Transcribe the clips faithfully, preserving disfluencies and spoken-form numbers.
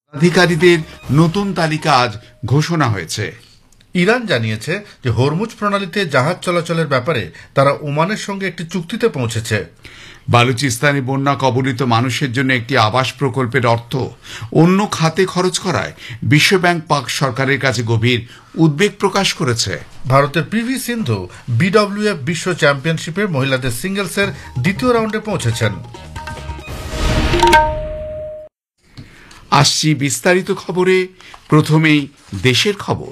অধিকারীদের নতুন তালিকা আজ ঘোষণা হয়েছে। ইরান জানিয়েছে যে হরমুজ প্রণালীতে জাহাজ চলাচলের ব্যাপারে তারা ওমানের সঙ্গে একটি চুক্তিতে পৌঁছেছে। বালুচিস্তানে বন্যা কবলিত মানুষের জন্য একটি আবাস প্রকল্পের অর্থ অন্য খাতে খরচ করায় বিশ্বব্যাংক পাক সরকারের কাছে গভীর উদ্বেগ প্রকাশ করেছে। ভারতের পিভি সিন্ধু বিডব্লিউএফ বিশ্ব চ্যাম্পিয়নশিপে মহিলাদের সিঙ্গলসের দ্বিতীয় রাউন্ডে পৌঁছেছেন। আসছি বিস্তারিত খবরে, প্রথমেই দেশের খবর।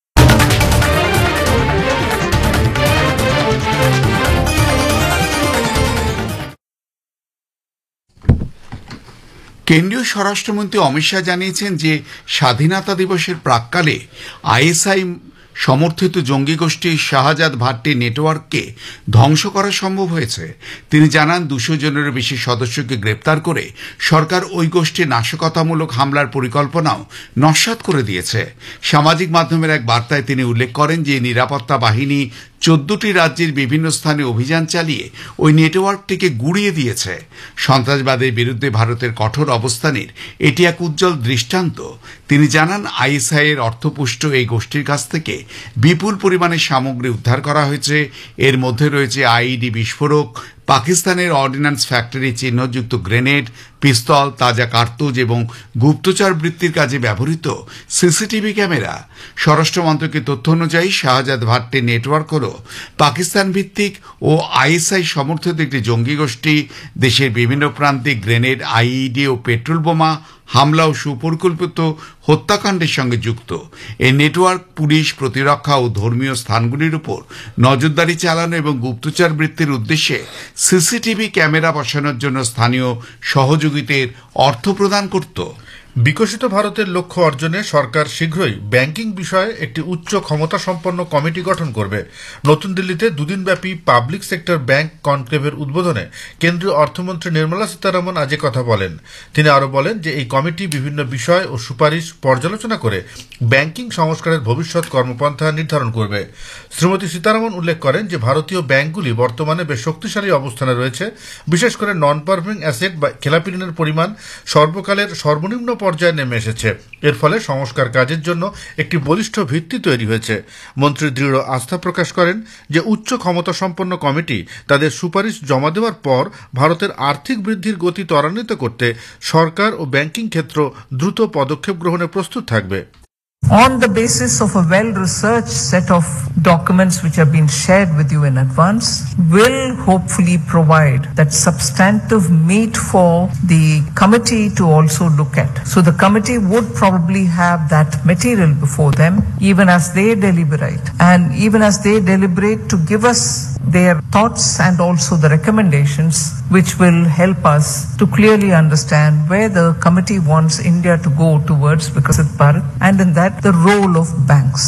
কেন্দ্রীয় স্বরাষ্ট্রমন্ত্রী অমিত শাহ জানিয়েছেন যে স্বাধীনতা দিবসের প্রাক্কালে আইএসআই সমর্থিত জঙ্গি গোষ্ঠী শাহজাদ ভাট্টি নেটওয়ার্ককে ধ্বংস করা সম্ভব হয়েছে। তিনি জানান দুশো জনেরও বেশি সদস্যকে গ্রেপ্তার করে সরকার ওই গোষ্ঠীর নাশকতামূলক হামলার পরিকল্পনাও নস্যাৎ করে দিয়েছে। সামাজিক মাধ্যমের এক বার্তায় তিনি উল্লেখ করেন যে নিরাপত্তা বাহিনী চোদ্দটি রাজ্যের বিভিন্ন স্থানে অভিযান চালিয়ে ওই নেটওয়ার্কটিকে গুড়িয়ে দিয়েছে। সন্ত্রাসবাদের বিরুদ্ধে ভারতের কঠোর অবস্থানের এটি এক উজ্জ্বল দৃষ্টান্ত। তিনি জানান আইএসআই এর অর্থপুষ্ট এই গোষ্ঠীর কাছ থেকে বিপুল পরিমাণে সামগ্রী উদ্ধার করা হয়েছে। এর মধ্যে রয়েছে আইইডি বিস্ফোরক, পাকিস্তানের অর্ডিন্যান্স ফ্যাক্টরি চিহ্নযুক্ত গ্রেনেড, পিস্তল, তাজা কার্তুজ এবং গুপ্তচর বৃত্তির কাজে ব্যবহৃত সিসিটিভি ক্যামেরা। স্বরাষ্ট্র মন্ত্রকের তথ্য অনুযায়ী শাহজাদ ভাট্টি নেটওয়ার্ক হল পাকিস্তান ভিত্তিক ও আইএসআই সমর্থিত একটি জঙ্গি গোষ্ঠী। দেশের বিভিন্ন প্রান্তে গ্রেনেড, আইইডি ও পেট্রোল বোমা হামলা ও সুপরিকল্পিত হত্যাকাণ্ডের সঙ্গে যুক্ত। এই নেটওয়ার্ক পুলিশ, প্রতিরক্ষা ও ধর্মীয় স্থানগুলির উপর নজরদারি চালানো এবং গুপ্তচর বৃত্তির উদ্দেশ্যে সিসিটিভি ক্যামেরা বসানোর জন্য স্থানীয় সহযোগীদের অর্থ প্রদান করত। বিকশিত ভারতের লক্ষ্য অর্জনে সরকার শীঘ্রই ব্যাংকিং বিষয়ে একটি উচ্চ ক্ষমতা সম্পন্ন কমিটি গঠন করবে। নতুন দিল্লিতে দুদিনব্যাপী পাবলিক সেক্টর ব্যাংক কনক্লেভের উদ্বোধনে কেন্দ্রীয় অর্থমন্ত্রী নির্মলা সীতারামন আজ কথা বলেন। তিনি আরও বলেন যে এই কমিটি বিভিন্ন বিষয় ও সুপারিশ পর্যালোচনা করে ব্যাংকিং সংস্কারের ভবিষ্যৎ কর্মপন্থা নির্ধারণ করবে। শ্রীমতী সীতারামন উল্লেখ করেন যে ভারতীয় ব্যাংকগুলি বর্তমানে বেশ শক্তিশালী অবস্থানে রয়েছে। বিশেষ করে নন পারফর্মিং অ্যাসেট বা খেলাপি ঋণের পরিমাণ সর্বকালের সর্বনিম্ন পর্যায়ে নেমে এসেছে। এর ফলে সংস্কার কাজের জন্য একটি বলিষ্ঠ ভিত্তি তৈরি হয়েছে। মন্ত্রী দৃঢ় আস্থা প্রকাশ করেন যে উচ্চ ক্ষমতা সম্পন্ন কমিটি তাদের সুপারিশ জমা দেওয়ার পর ভারতের আর্থিক বৃদ্ধির গতি ত্বরান্বিত করতে সরকার ও ব্যাংকিং ক্ষেত্র দ্রুত পদক্ষেপ গ্রহণে প্রস্তুত থাকবে। On the basis of a well-researched set of documents which have been shared with you in advance, will hopefully provide that substantive meat for the committee to also look at. So the committee would probably have that material before them, even as they deliberate. And even as they deliberate to give us their thoughts and also the recommendations which will help us to clearly understand where the committee wants India to go towards Viksit Bharat, and in that the role of banks.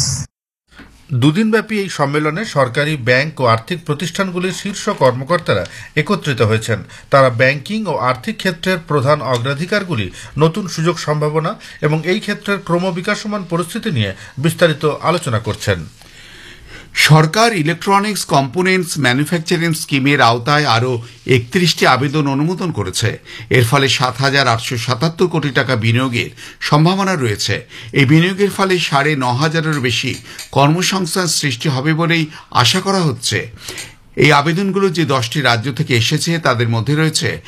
দুদিনব্যাপী এই সম্মেলনে সরকারি bank ও আর্থিক প্রতিষ্ঠানগুলির শীর্ষ কর্মকর্তারা একত্রিত হয়েছেন। তারা ব্যাংকিং ও আর্থিক ক্ষেত্রের প্রধান অগ্রাধিকারগুলি, নতুন সুযোগ সম্ভাবনা এবং এই ক্ষেত্রের ক্রমবিকাশমান পরিস্থিতি নিয়ে বিস্তারিত আলোচনা করছেন। সরকার ইলেকট্রনিক্স কম্পোনেন্টস ম্যানুফ্যাকচারিং স্কিমের আওতায় আরও একত্রিশটি আবেদন অনুমোদন করেছে। এর ফলে সাত হাজার আটশো সাতাত্তর কোটি টাকা বিনিয়োগের সম্ভাবনা রয়েছে। এই বিনিয়োগের ফলে সাড়ে ন হাজারেরও বেশি কর্মসংস্থান সৃষ্টি হবে বলেই আশা করা হচ্ছে। এই আবেদনগুলো যে দশটি রাজ্য থেকে এসেছে তাদের মধ্যে রয়েছে